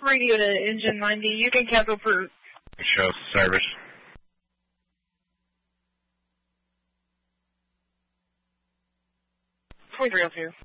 radio to engine 90. You can cancel for show service. 2302.